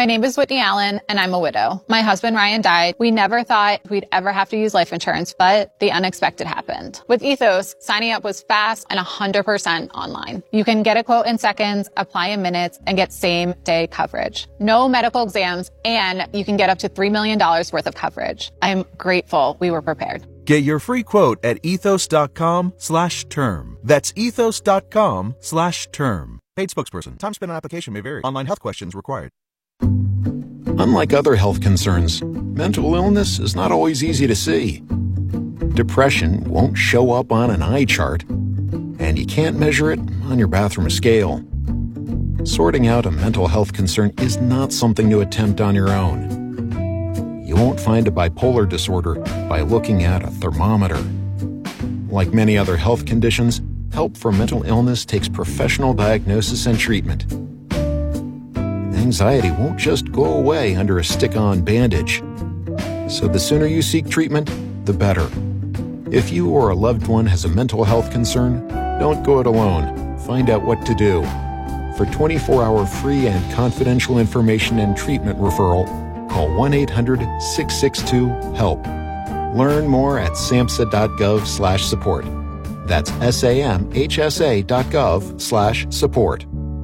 name is Whitney Allen, and I'm a widow. My husband, Ryan, died. We never thought we'd ever have to use life insurance, but the unexpected happened. With Ethos, signing up was fast and 100% online. You can get a quote in seconds, apply in minutes, and get same-day coverage. No medical exams, and you can get up to $3 million worth of coverage. I'm grateful we were prepared. Get your free quote at ethos.com/term. That's ethos.com/term. Paid spokesperson. Time spent on application may vary. Online health questions required. Unlike other health concerns, mental illness is not always easy to see. Depression won't show up on an eye chart, and you can't measure it on your bathroom scale. Sorting out a mental health concern is not something to attempt on your own. You won't find a bipolar disorder by looking at a thermometer. Like many other health conditions, help for mental illness takes professional diagnosis and treatment. Anxiety won't just go away under a stick-on bandage. So the sooner you seek treatment, the better. If you or a loved one has a mental health concern, don't go it alone. Find out what to do. For 24-hour free and confidential information and treatment referral, call 1-800-662-HELP. Learn more at samhsa.gov/support. That's samhsa.gov/support.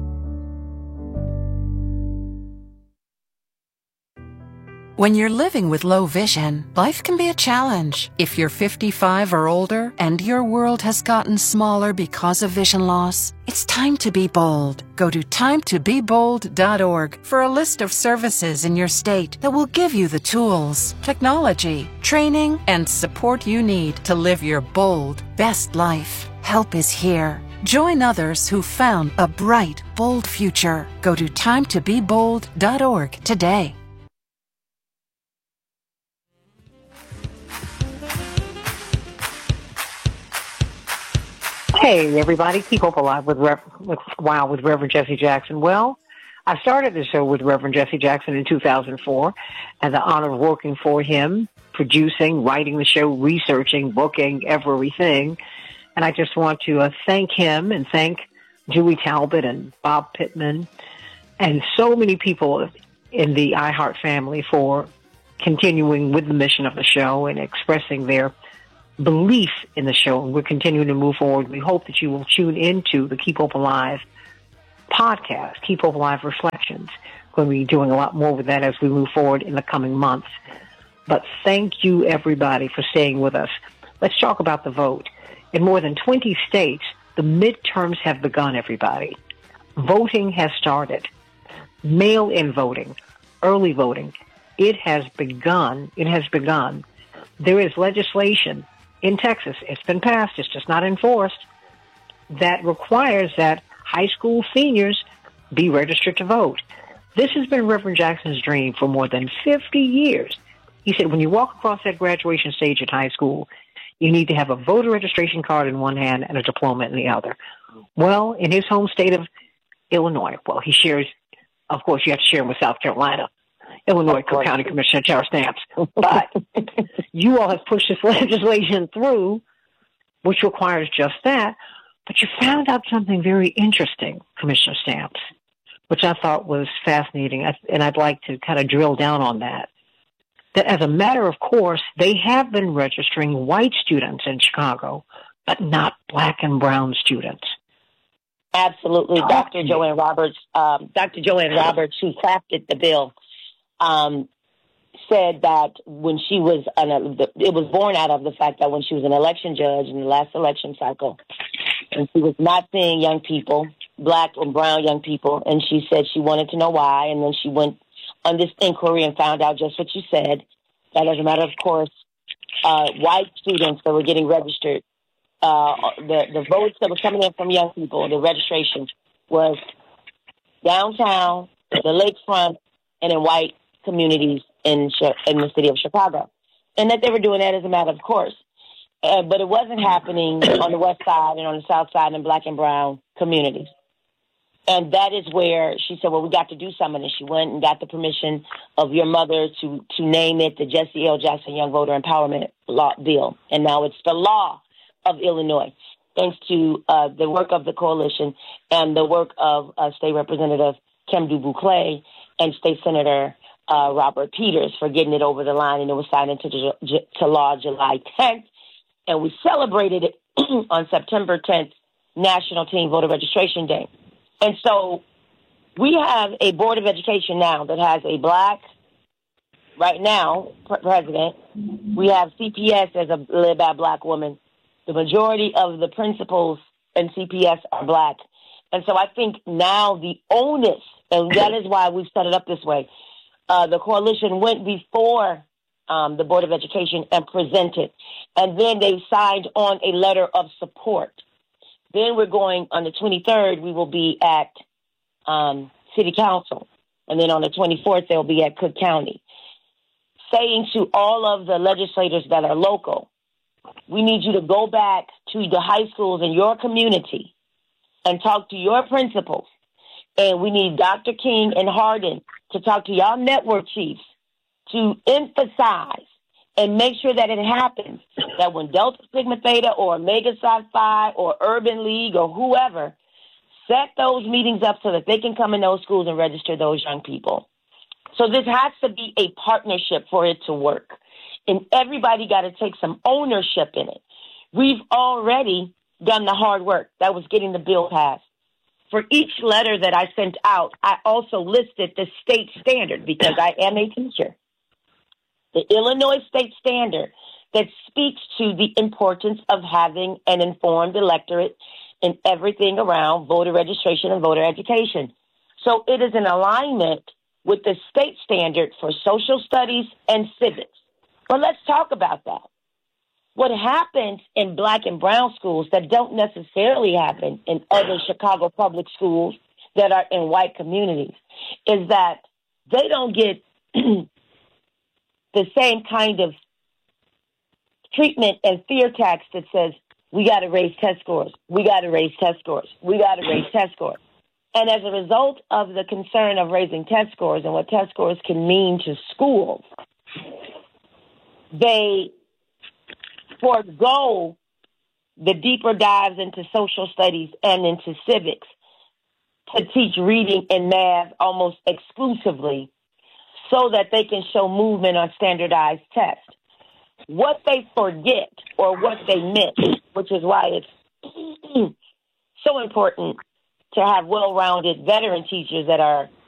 When you're living with low vision, life can be a challenge. If you're 55 or older and your world has gotten smaller because of vision loss, it's time to be bold. Go to timetobebold.org for a list of services in your state that will give you the tools, technology, training, and support you need to live your bold, best life. Help is here. Join others who found a bright, bold future. Go to timetobebold.org today. Hey, everybody. Keep Hope Alive with Reverend Jesse Jackson. Well, I started the show with Reverend Jesse Jackson in 2004, and the honor of working for him, producing, writing the show, researching, booking, everything. And I just want to thank him and thank Julie Talbot and Bob Pittman and so many people in the iHeart family for continuing with the mission of the show and expressing their belief in the show. We're continuing to move forward. We hope that you will tune into the Keep Hope Alive podcast, Keep Hope Alive Reflections. We're going to be doing a lot more with that as we move forward in the coming months. But thank you, everybody, for staying with us. Let's talk about the vote. In more than 20 states, the midterms have begun, everybody. Voting has started. Mail-in voting, early voting, it has begun. It has begun. There is legislation in Texas, it's been passed, it's just not enforced, that requires that high school seniors be registered to vote. This has been Reverend Jackson's dream for more than 50 years. He said when you walk across that graduation stage at high school, you need to have a voter registration card in one hand and a diploma in the other. Well, in his home state of Illinois, well, he shares, of course, you have to share him with South Carolina. Illinois Cook County Commissioner Tara Stamps. But you all have pushed this legislation through, which requires just that. But you found out something very interesting, Commissioner Stamps, which I thought was fascinating, and I'd like to kind of drill down on that. That as a matter of course, they have been registering white students in Chicago, but not black and brown students. Absolutely. Dr. Joanne Roberts, who crafted the bill, said that when she was, it was born out of the fact that when she was an election judge in the last election cycle, and she was not seeing young people, black and brown young people, and she said she wanted to know why, and then she went on this inquiry and found out just what you said, that as a matter of course, white students that were getting registered, the votes that were coming in from young people, the registration was downtown, the lakefront, and in white communities in the city of Chicago. And that they were doing that as a matter of course. But it wasn't happening on the west side and on the south side in black and brown communities. And that is where she said, well, we got to do something. And she went and got the permission of your mother to name it the Jesse L. Jackson Young Voter Empowerment Law Bill. And now it's the law of Illinois, thanks to the work of the coalition and the work of State Representative Kim DuBouclet and State Senator Robert Peters for getting it over the line, and it was signed into law July 10th, and we celebrated it on September 10th, National Teen Voter Registration Day. And so we have a Board of Education now that has a black, right now, president. We have CPS as a led by a black woman. The majority of the principals in CPS are black. And so I think now the onus, and that is why we've set it up this way, the coalition went before the Board of Education and presented. And then they signed on a letter of support. Then we're going, on the 23rd, we will be at City Council. And then on the 24th, they'll be at Cook County. Saying to all of the legislators that are local, we need you to go back to the high schools in your community and talk to your principals. And we need Dr. King and Hardin to talk to y'all network chiefs to emphasize and make sure that it happens, that when Delta Sigma Theta or Omega Psi Phi or Urban League or whoever set those meetings up so that they can come in those schools and register those young people. So this has to be a partnership for it to work. And everybody got to take some ownership in it. We've already done the hard work. That was getting the bill passed. For each letter that I sent out, I also listed the state standard because I am a teacher. The Illinois state standard that speaks to the importance of having an informed electorate in everything around voter registration and voter education. So it is in alignment with the state standard for social studies and civics. But let's talk about that. What happens in black and brown schools that don't necessarily happen in other Chicago public schools that are in white communities is that they don't get the same kind of treatment and fear tax that says, we got to raise test scores, we got to raise test scores, we got to raise test scores. And as a result of the concern of raising test scores and what test scores can mean to schools, they forego the deeper dives into social studies and into civics to teach reading and math almost exclusively so that they can show movement on standardized tests. What they forget or what they miss, which is why it's so important to have well-rounded veteran teachers that are